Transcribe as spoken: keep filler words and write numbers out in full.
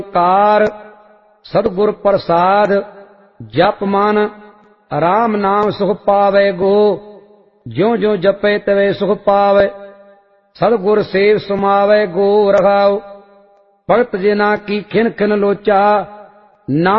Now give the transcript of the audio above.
ਕਾਰ ਸਤਿਗੁਰ ਪ੍ਰਸਾਦ ਜਪ ਮਨ ਰਾਮ ਨਾਮ ਸੁਖ ਪਾਵੇ ਗੋ ਜਿਉ ਜਿਉ ਜਪੇ ਤਵੇ ਸੁਖ ਪਾਵੇ ਸਤਿਗੁਰ ਸੇਵ ਸਮਾਵੇ ਗੋ ਰਹਾਉ ਭਗਤ ਜਿਨਾ ਕੀ ਖਿਨ ਖਿਨ ਲੋਚਾ ਨਾ